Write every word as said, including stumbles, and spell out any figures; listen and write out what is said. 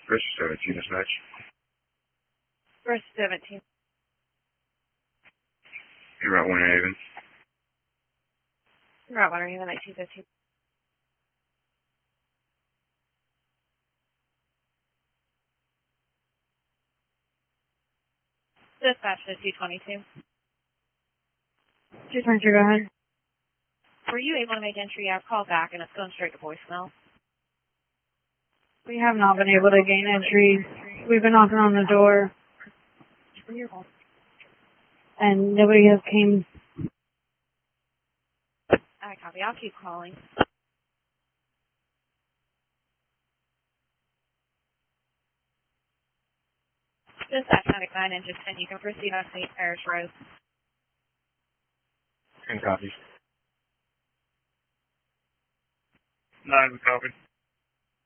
First seventeen dispatch. First seventeen. You're Route one Haven. Route one Haven, nineteen fifteen. Dispatch to two twenty-two. two twenty-two, go ahead. Were you able to make entry? I've called back and it's going straight to voicemail. We have not been able to gain entry. We've been knocking on the door. And nobody has came. I copy. I'll keep calling. Dispatch ninety-nine and just ten. You can proceed on Saint Parish Road. And copy. Nine, we copy.